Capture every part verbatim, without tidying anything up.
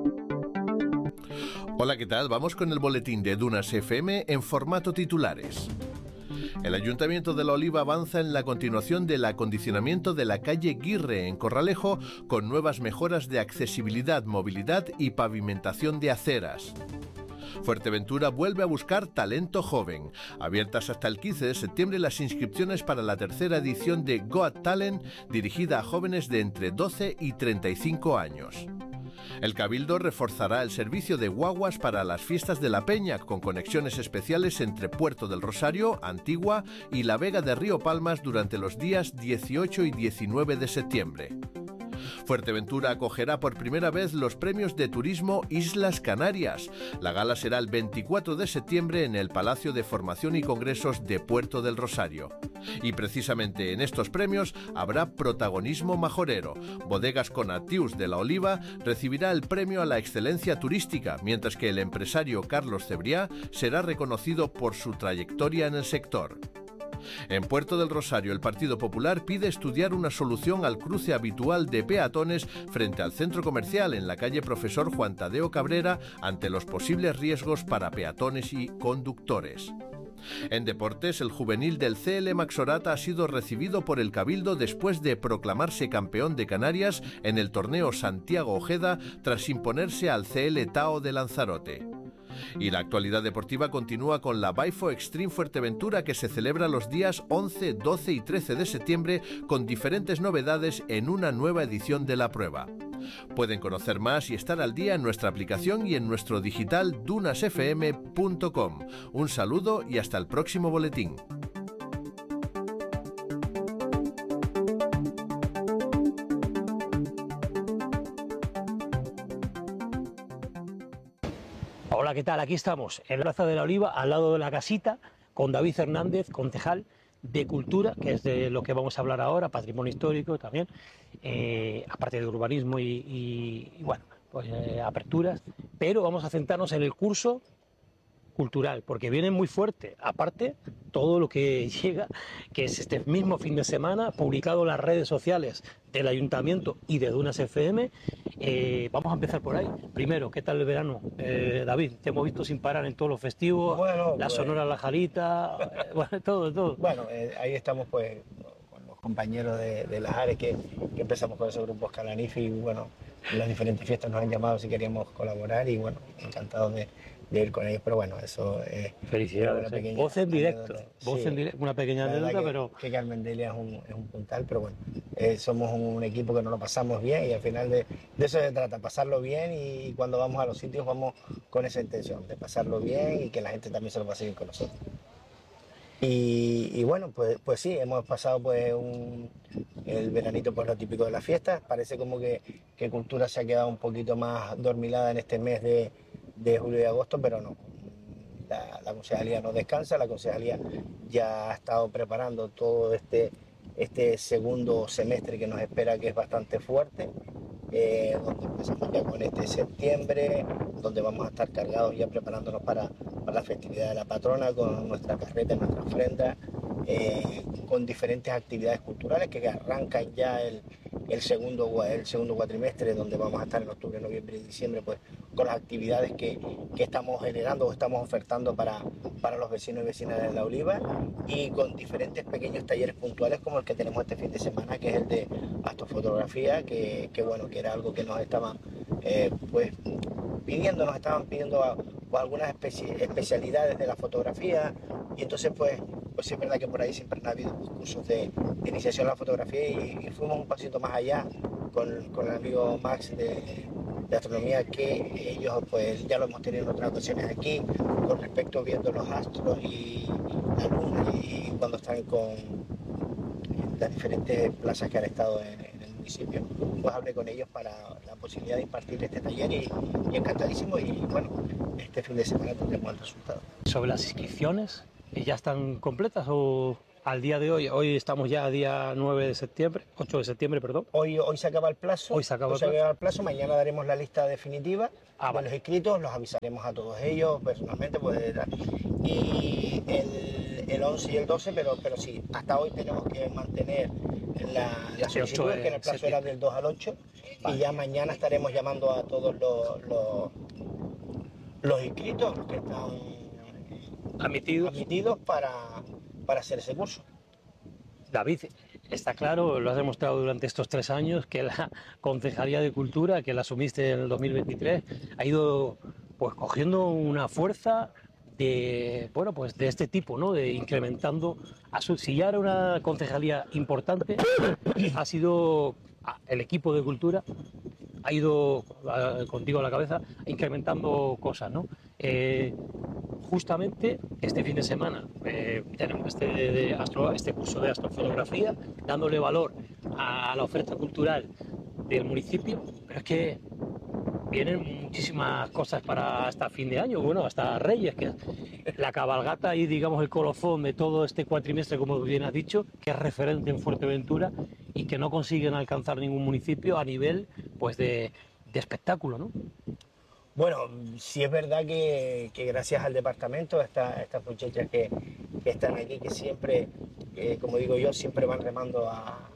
Hola, ¿qué tal? Vamos con el boletín de Dunas F M en formato titulares. El Ayuntamiento de La Oliva avanza en la continuación del acondicionamiento de la calle Guirre en Corralejo con nuevas mejoras de accesibilidad, movilidad y pavimentación de aceras. Fuerteventura vuelve a buscar talento joven. Abiertas hasta el quince de septiembre las inscripciones para la tercera edición de Got Talent, dirigida a jóvenes de entre doce y treinta y cinco años. El Cabildo reforzará el servicio de guaguas para las fiestas de la Peña, con conexiones especiales entre Puerto del Rosario, Antigua y la Vega de Río Palmas durante los días dieciocho y diecinueve de septiembre. Fuerteventura acogerá por primera vez los premios de turismo Islas Canarias. La gala será el veinticuatro de septiembre en el Palacio de Formación y Congresos de Puerto del Rosario. Y precisamente en estos premios habrá protagonismo majorero. Bodegas Conatius de La Oliva recibirá el premio a la excelencia turística, mientras que el empresario Carlos Cebriá será reconocido por su trayectoria en el sector. En Puerto del Rosario, el Partido Popular pide estudiar una solución al cruce habitual de peatones frente al centro comercial en la calle Profesor Juan Tadeo Cabrera ante los posibles riesgos para peatones y conductores. En deportes, el juvenil del C L Maxorata ha sido recibido por el Cabildo después de proclamarse campeón de Canarias en el torneo Santiago Ojeda tras imponerse al C L Tao de Lanzarote. Y la actualidad deportiva continúa con la Baifo Extreme Fuerteventura, que se celebra los días once, doce y trece de septiembre con diferentes novedades en una nueva edición de la prueba. Pueden conocer más y estar al día en nuestra aplicación y en nuestro digital dunas f m punto com. Un saludo y hasta el próximo boletín. Hola, ¿qué tal? Aquí estamos, en la Plaza de la Oliva, al lado de la casita, con David Hernández, concejal de Cultura, que es de lo que vamos a hablar ahora, patrimonio histórico también, eh, aparte de urbanismo y, y, y bueno, pues eh, aperturas, pero vamos a centrarnos en el curso cultural, porque viene muy fuerte, aparte todo lo que llega, que es este mismo fin de semana, publicado en las redes sociales del Ayuntamiento y de Dunas F M. Eh, vamos a empezar por ahí. Primero, ¿qué tal el verano? Eh, David, te hemos visto sin parar en todos los festivos, bueno, la pues, Sonora La Jarita, eh, bueno, todo, todo. Bueno, eh, ahí estamos pues con los compañeros de, de las Ares que, que empezamos con esos grupos Calanifi y bueno, en las diferentes fiestas nos han llamado si queríamos colaborar y bueno, encantados de, de ir con ellos, pero bueno, eso es... Eh, Felicidades, eh. voz en directo, voz sí, en directo, una pequeña anécdota, que, pero... que Carmen Delia es un, es un puntal, pero bueno, eh, somos un equipo que nos lo pasamos bien y al final de, de eso se trata, pasarlo bien y cuando vamos a los sitios vamos con esa intención, de pasarlo bien y que la gente también se lo pase bien con nosotros. Y, y bueno, pues, pues sí, hemos pasado pues un, el veranito pues lo típico de las fiestas, parece como que, que Cultura se ha quedado un poquito más dormilada en este mes de, de julio y agosto, pero no, la, la concejalía no descansa, la concejalía ya ha estado preparando todo este, este segundo semestre que nos espera, que es bastante fuerte, eh, donde empezamos ya con este septiembre, donde vamos a estar cargados ya preparándonos para, para la festividad de la patrona, con nuestra carreta, nuestra ofrenda, eh, con diferentes actividades culturales que arrancan ya el, el, segundo, el segundo cuatrimestre, donde vamos a estar en octubre, noviembre y diciembre, pues con las actividades que, que estamos generando o estamos ofertando para, para los vecinos y vecinas de La Oliva, y con diferentes pequeños talleres puntuales como el que tenemos este fin de semana, que es el de astrofotografía, que, que bueno, que era algo que nos estaban eh, pues pidiendo, nos estaban pidiendo a, pues, algunas especi- especialidades de la fotografía, y entonces pues, pues es verdad que por ahí siempre han habido cursos de, de iniciación a la fotografía y, y fuimos un pasito más allá con, con el amigo Max de, de astronomía, que ellos pues ya lo hemos tenido en otras ocasiones aquí, con respecto viendo los astros y la luna y cuando están con las diferentes plazas que han estado en, en el municipio, pues hablé con ellos para la posibilidad de impartir este taller y, y encantadísimo, y bueno, este fin de semana tendremos el resultado. Sobre las inscripciones, ¿ya están completas o al día de hoy? Hoy estamos ya a día nueve de septiembre, ocho de septiembre, perdón. Hoy, hoy se acaba el plazo. Hoy se acaba, hoy el, se plazo. acaba el plazo. Mañana daremos la lista definitiva ah, de vale. los inscritos, los avisaremos a todos ellos personalmente, pues, y el, el once y el doce, pero, pero sí, hasta hoy tenemos que mantener la, la solicitud, que en el plazo era del dos al ocho, vale. Y ya mañana estaremos llamando a todos los, los, los inscritos, los que están admitidos, admitidos para, para hacer ese curso. David, está claro, lo has demostrado durante estos tres años, que la Concejalía de Cultura, que la asumiste en el dos mil veintitrés, ha ido pues cogiendo una fuerza de, bueno, pues de este tipo, ¿no? De incrementando, a su, si ya era una concejalía importante, ha sido el equipo de Cultura, ha ido contigo a la cabeza incrementando cosas, ¿no? Eh, justamente este fin de semana eh, tenemos este, de astro, este curso de astrofotografía, dándole valor a la oferta cultural del municipio, pero es que vienen muchísimas cosas para hasta fin de año, bueno, hasta Reyes, que la cabalgata y digamos el colofón de todo este cuatrimestre, como bien has dicho, que es referente en Fuerteventura y que no consiguen alcanzar ningún municipio a nivel pues de, de espectáculo, ¿no? Bueno, sí es verdad que, que gracias al departamento, esta, estas muchachas que, que están aquí, que siempre, eh, como digo yo, siempre van remando a,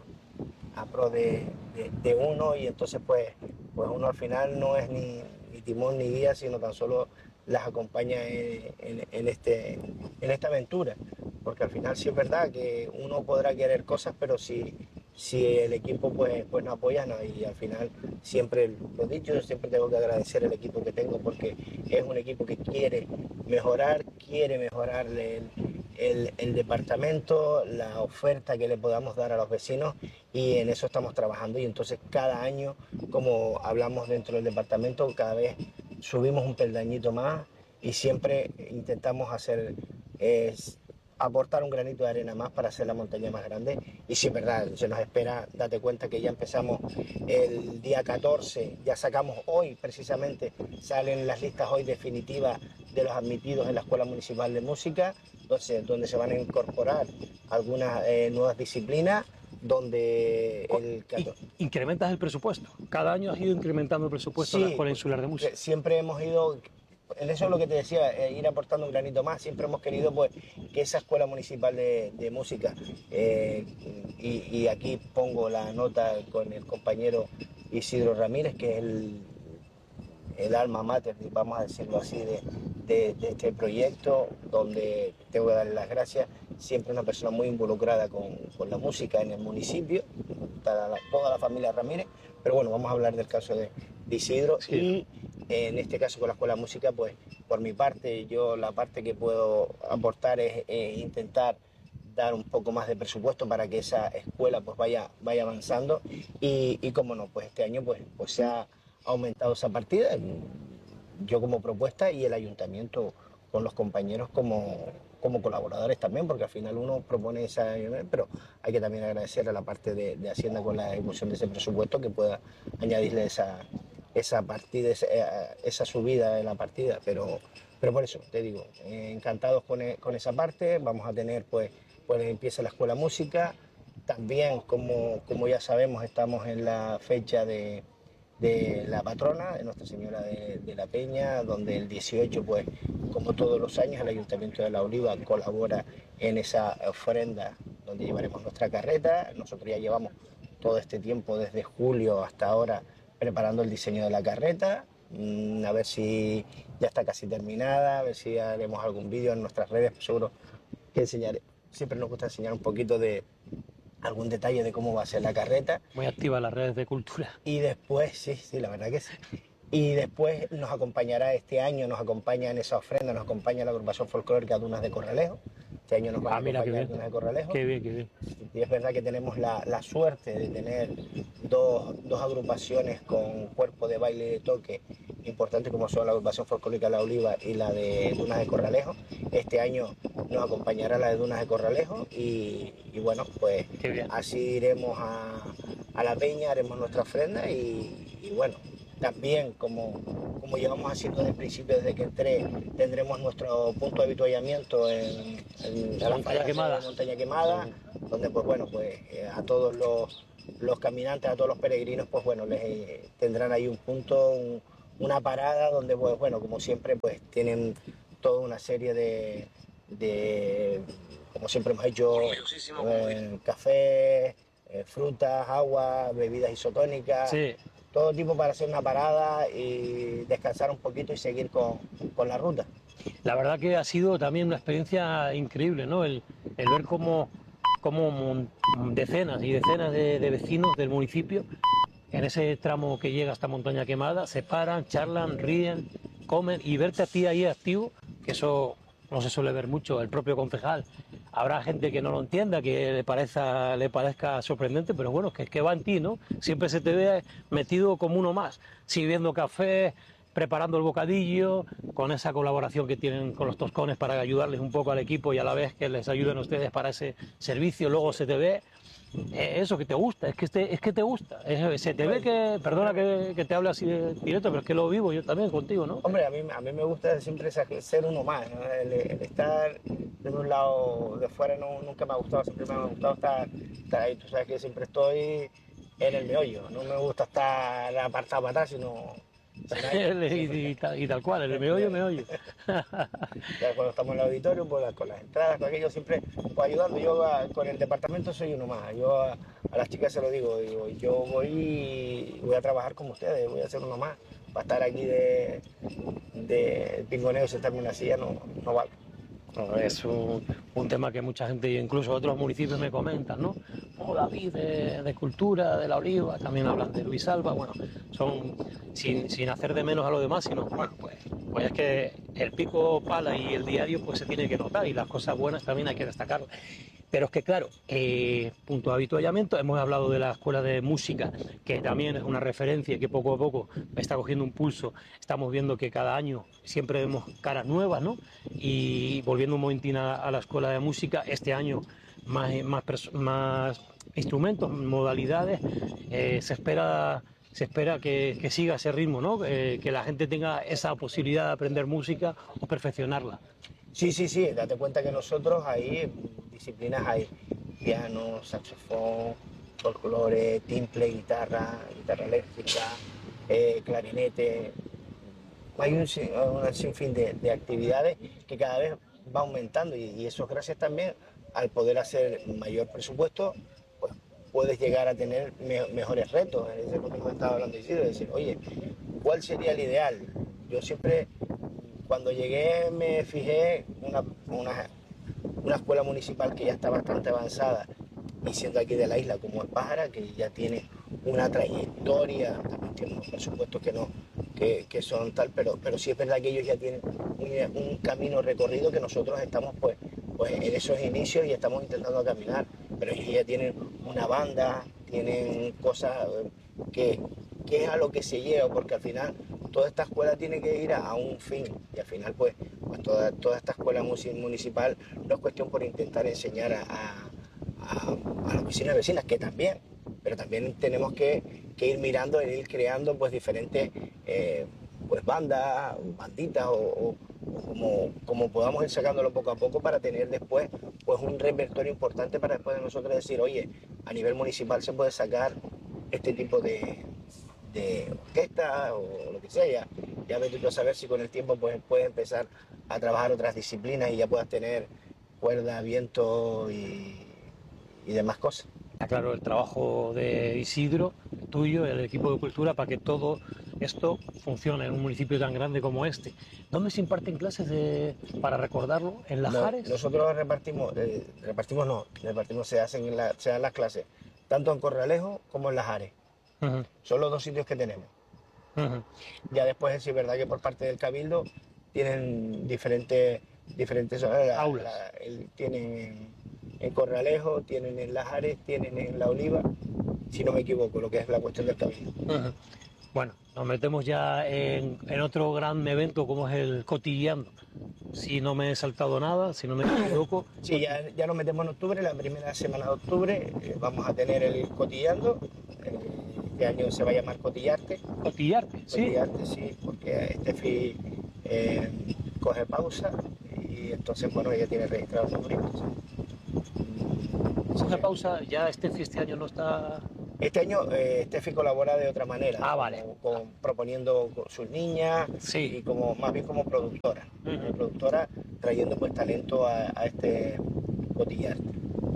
a pro de, de, de uno, y entonces pues, pues uno al final no es ni, ni timón ni guía, sino tan solo las acompaña en, en, en, este, en esta aventura, porque al final sí es verdad que uno podrá querer cosas, pero si, si el equipo pues, pues no apoya, no, y al final siempre lo he dicho, yo siempre tengo que agradecer el equipo que tengo, porque es un equipo que quiere mejorar, quiere mejorar el, el, el departamento, la oferta que le podamos dar a los vecinos, y en eso estamos trabajando, y entonces cada año, como hablamos dentro del departamento, cada vez subimos un peldañito más y siempre intentamos hacer es, aportar un granito de arena más para hacer la montaña más grande. Y si es verdad, se nos espera, date cuenta que ya empezamos el día catorce, ya sacamos hoy precisamente, salen las listas hoy definitivas de los admitidos en la Escuela Municipal de Música, entonces, donde se van a incorporar algunas eh, nuevas disciplinas, donde el catorce... ¿Incrementas el presupuesto? Cada año has ido incrementando el presupuesto sí, de la Escuela Insular de Música. Siempre hemos ido... En eso es lo que te decía, eh, ir aportando un granito más. Siempre hemos querido pues, que esa Escuela Municipal de, de Música, eh, y, y aquí pongo la nota con el compañero Isidro Ramírez, que es el, el alma mater, vamos a decirlo así, de, de, de este proyecto, donde tengo que darle las gracias. Siempre una persona muy involucrada con, con la música en el municipio, toda la, toda la familia Ramírez, pero bueno, vamos a hablar del caso de, de Isidro. Sí. Y en este caso con la Escuela de Música, pues por mi parte, yo la parte que puedo aportar es eh, intentar dar un poco más de presupuesto para que esa escuela pues vaya, vaya avanzando, y, y como no, pues este año pues, pues se ha aumentado esa partida, yo como propuesta y el ayuntamiento con los compañeros como, como colaboradores también, porque al final uno propone esa, pero hay que también agradecer a la parte de, de Hacienda con la ejecución de ese presupuesto, que pueda añadirle esa, esa partida, esa, esa subida de la partida, pero, pero por eso te digo, eh, encantados con, con esa parte. Vamos a tener pues, pues empieza la Escuela Música, también como, como ya sabemos estamos en la fecha de de la patrona, de Nuestra Señora de, de la Peña, donde el dieciocho, pues como todos los años, el Ayuntamiento de La Oliva colabora en esa ofrenda donde llevaremos nuestra carreta. Nosotros ya llevamos todo este tiempo, desde julio hasta ahora, preparando el diseño de la carreta, mm, a ver si ya está casi terminada, a ver si haremos algún vídeo en nuestras redes, pues seguro que enseñaré. Siempre nos gusta enseñar un poquito de algún detalle de cómo va a ser la carreta. Muy activa en las redes de cultura. Y después, sí, sí, la verdad que sí. Y después nos acompañará este año, nos acompaña en esa ofrenda, nos acompaña la agrupación folclórica Dunas de Corralejo. Este año nos va ah, a mira, acompañar Dunas de Corralejo. Qué bien, qué bien. Y es verdad que tenemos la, la suerte de tener dos, dos agrupaciones con cuerpo de baile y de toque importantes, como son la agrupación folclórica La Oliva y la de Dunas de Corralejo. Este año nos acompañará la de Dunas de Corralejo y, y bueno, pues así iremos a, a la peña, haremos nuestra ofrenda y, y bueno, también como, como llevamos haciendo desde el principio, desde que entré, tendremos nuestro punto de avituallamiento en, en la montaña quemada, montaña quemada donde pues bueno, pues eh, a todos los, los caminantes, a todos los peregrinos, pues bueno, les eh, tendrán ahí un punto, un, una parada donde pues bueno, como siempre, pues tienen toda una serie de, de como siempre hemos hecho, eh, café, eh, frutas, agua, bebidas isotónicas, Sí. todo tipo para hacer una parada y descansar un poquito y seguir con, con la ruta. La verdad que ha sido también una experiencia increíble, ¿no? El, el ver cómo, cómo mon- decenas y decenas de, de vecinos del municipio, en ese tramo que llega hasta Montaña Quemada, se paran, charlan, ríen, comen, y verte a ti ahí activo, que eso no se suele ver mucho, el propio concejal. Habrá gente que no lo entienda, que le parezca, le parezca sorprendente, pero bueno, que, que va en ti, ¿no? Siempre se te ve metido como uno más, sirviendo café, preparando el bocadillo, con esa colaboración que tienen con los toscones para ayudarles un poco al equipo y a la vez que les ayuden a ustedes para ese servicio. Luego se te ve eh, eso que te gusta, es que te, es que te gusta. Es- se te ve que, perdona que, que te hable así de directo, pero es que lo vivo yo también contigo, ¿no? Hombre, a mí, a mí me gusta siempre esa- ser uno más, ¿no? El, el estar de un lado de fuera no, nunca me ha gustado, siempre me ha gustado estar, estar ahí. Tú sabes que siempre estoy en el meollo, no me gusta estar apartado para atrás, sino... y, y tal, y tal cual, el meollo, meollo. Ya cuando estamos en el auditorio, pues, con las entradas, con aquello, siempre pues, ayudando. Yo a- con el departamento soy uno más. Yo a, a las chicas se lo digo, digo, yo voy y voy a trabajar como ustedes, voy a ser uno más. Para estar aquí de, de pingoneo y sentarme en una silla no, no vale. No, es un, un tema que mucha gente, incluso otros municipios, me comentan, ¿no? Oh, David, de, de Cultura, de La Oliva, también hablan de Luis Alba, bueno, son sin, sin hacer de menos a los demás, sino, bueno, pues, pues es que el pico pala y el diario pues se tiene que notar y las cosas buenas también hay que destacarlas. Pero es que, claro, eh, punto de avituallamiento, hemos hablado de la escuela de música, que también es una referencia y que poco a poco está cogiendo un pulso. Estamos viendo que cada año siempre vemos caras nuevas, ¿no? Y volviendo un momentín a, a la escuela de música, este año más, más, perso- más instrumentos, modalidades, eh, se espera... Se espera que, que siga ese ritmo, ¿no? Eh, que la gente tenga esa posibilidad de aprender música o perfeccionarla. Sí, sí, sí, date cuenta que nosotros hay disciplinas, hay piano, saxofón, folclore, timple, guitarra, guitarra eléctrica, eh, clarinete. Hay un, sin- un sinfín de, de actividades que cada vez va aumentando y, y eso es gracias también al poder hacer mayor presupuesto, pues puedes llegar a tener me- mejores retos. Eso es lo que hemos estado hablando de Isidro, de decir, oye, ¿cuál sería el ideal? Yo siempre, cuando llegué, me fijé una, una, una escuela municipal que ya está bastante avanzada y siendo aquí de la isla como es Pájara, que ya tiene una trayectoria, también tiene unos presupuestos que no, que, que son tal, pero, pero sí es verdad que ellos ya tienen un, un camino recorrido que nosotros estamos pues, pues en esos inicios y estamos intentando caminar, pero ellos ya tienen una banda, tienen cosas que, que es a lo que se lleva, porque al final toda esta escuela tiene que ir a, a un fin y al final pues, pues toda, toda esta escuela municipal no es cuestión por intentar enseñar a, a a, a los vecinos y vecinas, que también, pero también tenemos que, que ir mirando e ir creando pues diferentes eh, pues bandas, banditas o, o, o como, como podamos ir sacándolo poco a poco para tener después pues un repertorio importante para después de nosotros decir, oye, a nivel municipal se puede sacar este tipo de, de orquesta o lo que sea, ya, ya vete tú a saber si con el tiempo pues puedes empezar a trabajar otras disciplinas y ya puedas tener cuerda, viento y y demás cosas. Está claro el trabajo de Isidro, tuyo, el equipo de cultura, para que todo esto funcione en un municipio tan grande como este. ¿Dónde se imparten clases de, para recordarlo? ¿En Lajares? No, nosotros repartimos, eh, repartimos no, repartimos, se hacen en la, se dan las clases, tanto en Corralejo como en Lajares. Uh-huh. Son los dos sitios que tenemos. Uh-huh. Ya después sí es verdad que por parte del Cabildo tienen diferentes, diferentes la, aulas. La, el, tienen en Corralejo, tienen en Lajares, tienen en La Oliva, si no me equivoco, lo que es la cuestión del Cabildo. Uh-huh. Bueno, nos metemos ya en, en otro gran evento como es el Cotilleando. Si no me he saltado nada, si no me equivoco. Sí, ya, ya nos metemos en octubre, la primera semana de octubre eh, vamos a tener el Cotilleando. Eh, este año se va a llamar Cotillarte. Cotillarte, sí. Cotillarte, sí, porque Estefi eh, coge pausa y entonces, bueno, ella tiene registrados los grupos. Coge pausa, ya Estefi este año no está... Este año eh, Estefi colabora de otra manera, ah, vale. como, con, proponiendo con sus niñas sí. y como más bien como productora, uh-huh. como productora trayendo pues talento a, a este Cotillarte.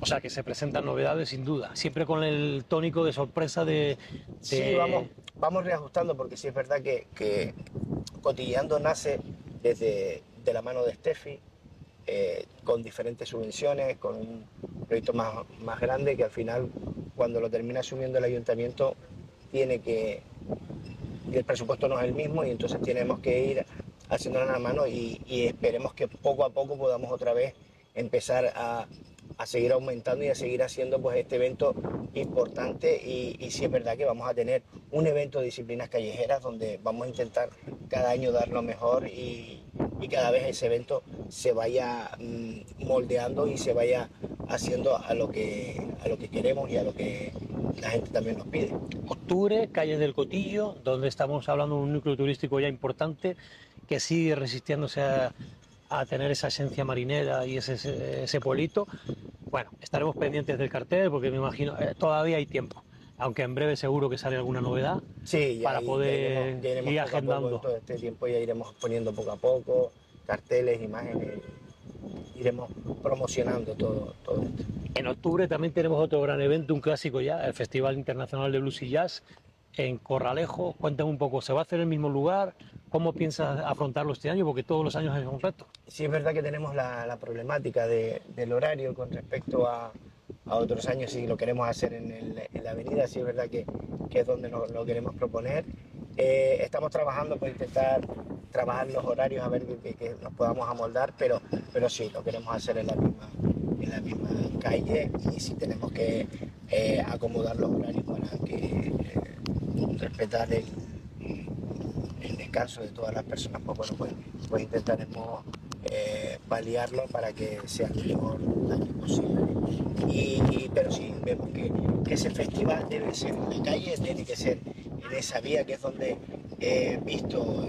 O sea que se presentan novedades sin duda, siempre con el tónico de sorpresa de... de... Sí, vamos, vamos reajustando, porque sí es verdad que, que Cotilleando nace desde de la mano de Steffi, eh, con diferentes subvenciones, con un proyecto más, más grande que al final, cuando lo termina asumiendo el ayuntamiento, tiene que... y el presupuesto no es el mismo, y entonces tenemos que ir haciéndolo en la mano y, y esperemos que poco a poco podamos otra vez empezar a, a seguir aumentando y a seguir haciendo pues este evento importante. Y, y sí es verdad que vamos a tener un evento de disciplinas callejeras donde vamos a intentar cada año dar lo mejor, y, y cada vez ese evento se vaya mmm, moldeando y se vaya haciendo a lo que a lo que queremos y a lo que la gente también nos pide. Octubre, Calles del Cotillo, donde estamos hablando de un núcleo turístico ya importante que sigue resistiéndose a, a tener esa esencia marinera y ese, ese, ese pueblito. Bueno, estaremos pendientes del cartel porque me imagino, eh, todavía hay tiempo, aunque en breve seguro que sale alguna novedad, sí, ya, para poder ya iremos, ya iremos ir poco agendando. A poco, todo este tiempo ya iremos poniendo poco a poco carteles, imágenes, iremos promocionando todo, todo esto. En octubre también tenemos otro gran evento, un clásico ya, el Festival Internacional de Blues y Jazz en Corralejo. Cuéntame un poco, ¿se va a hacer en el mismo lugar? ¿Cómo piensas afrontarlo este año? Porque todos los años es un reto. Sí, es verdad que tenemos la, la problemática de, del horario con respecto a, a otros años. Si lo queremos hacer en, el, en la avenida, sí es verdad que, que es donde nos, lo queremos proponer. Eh, estamos trabajando por intentar trabajar los horarios, a ver que, que, que nos podamos amoldar, pero, pero sí, lo queremos hacer en la misma, en la misma calle, y sí tenemos que eh, acomodar los horarios para que eh, respetar el, el descanso de todas las personas. Pues bueno, pues, pues intentaremos eh, paliarlo para que sea el mejor año posible. Y, y, pero sí, vemos que, que ese festival debe ser en la calle, tiene que ser en esa vía, que es donde he visto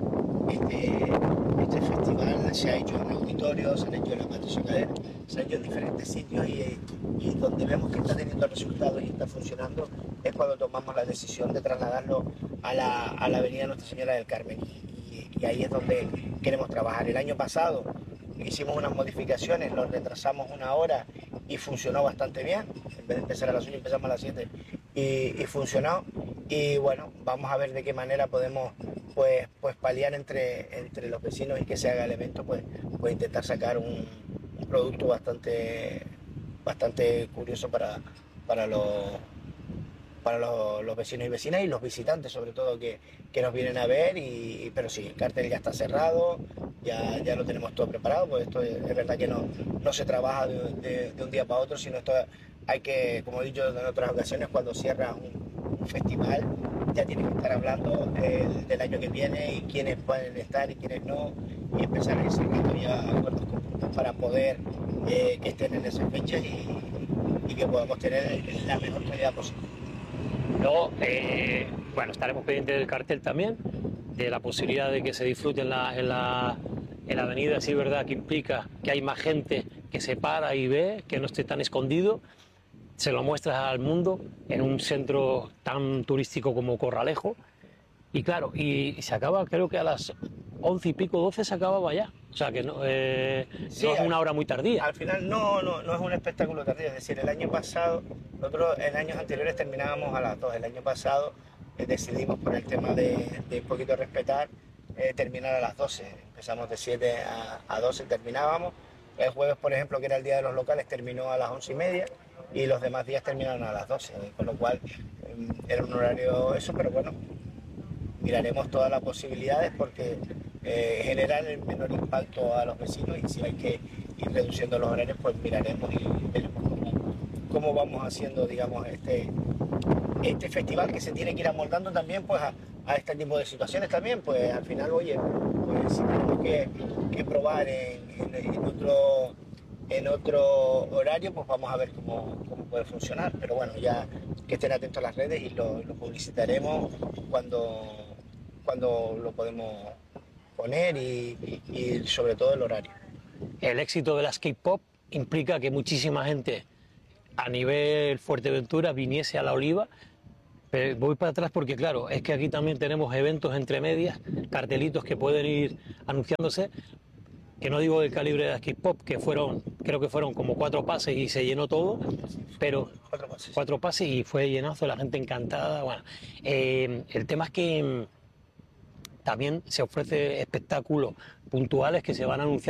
este, este festival. Se ha hecho en auditorios, se ha hecho en la Patricia Cadena, se ha hecho en diferentes sitios, y, y donde vemos que está teniendo resultados y está funcionando es cuando tomamos la decisión de trasladarlo a la, a la avenida Nuestra Señora del Carmen, y, y ahí es donde queremos trabajar. El año pasado hicimos unas modificaciones, lo retrasamos una hora y funcionó bastante bien. En vez de empezar a las ocho empezamos a las siete y, y funcionó. Y bueno, vamos a ver de qué manera podemos pues, pues paliar entre, entre los vecinos y que se haga el evento, pues, pues intentar sacar un, un producto bastante, bastante curioso para, para, los, para los, los vecinos y vecinas y los visitantes sobre todo que, que nos vienen a ver. Y, pero sí, el cartel ya está cerrado, ya, ya lo tenemos todo preparado, pues esto es, es verdad que no, no se trabaja de, de, de un día para otro, sino esto hay que, como he dicho en otras ocasiones, cuando cierra un festival ya tiene que estar hablando del, del año que viene y quiénes pueden estar y quiénes no, y empezar a ir cerrando ya acuerdos conjuntos para poder eh, que estén en esas fechas y, y que podamos tener la mejor calidad posible. Luego, eh, bueno, estaremos pendientes del cartel también, de la posibilidad de que se disfrute en la, en la, en la avenida. Sí es verdad que implica que hay más gente que se para y ve, que no esté tan escondido. Se lo muestras al mundo en un centro tan turístico como Corralejo. Y claro, y se acaba, creo que a las once y pico, doce se acababa ya. O sea que no, eh, sí, no es al, una hora muy tardía. Al final no, no, no es un espectáculo tardío. Es decir, el año pasado, nosotros en años anteriores terminábamos a las dos. El año pasado eh, decidimos, por el tema de, de un poquito respetar, eh, terminar a las doce. Empezamos de siete a, a doce, terminábamos. El jueves, por ejemplo, que era el día de los locales, terminó a las once y media. Y los demás días terminaron a las doce, con lo cual eh, era un horario eso, pero bueno, miraremos todas las posibilidades porque eh, generar el menor impacto a los vecinos, y si hay que ir reduciendo los horarios, pues miraremos y veremos cómo, cómo vamos haciendo, digamos, este, este festival que se tiene que ir amoldando también pues a, a este tipo de situaciones también. Pues al final, oye, pues si tenemos que, que probar en, en, en otro... en otro horario, pues vamos a ver cómo, cómo puede funcionar. Pero bueno, ya que estén atentos a las redes y lo, lo publicitaremos cuando, cuando lo podemos poner y, y sobre todo el horario. El éxito de la skate pop implica que muchísima gente a nivel Fuerteventura viniese a La Oliva. Pero voy para atrás porque claro, es que aquí también tenemos eventos entre medias, cartelitos que pueden ir anunciándose. que no digo del calibre de Skip Pop, que fueron, creo que fueron como cuatro pases y se llenó todo, pero Cuatro pases. cuatro pases y fue llenazo, la gente encantada. Bueno, eh, el tema es que también se ofrece espectáculos puntuales que se van a anunciar